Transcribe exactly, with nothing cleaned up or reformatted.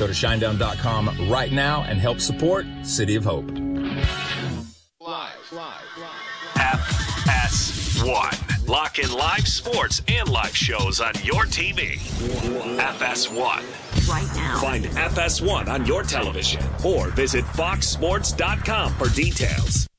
Go to shinedown dot com right now and help support City of Hope. Live, live, live. F S one. Lock in live sports and live shows on your T V. F S one. Right now. Find F S one on your television or visit fox sports dot com for details.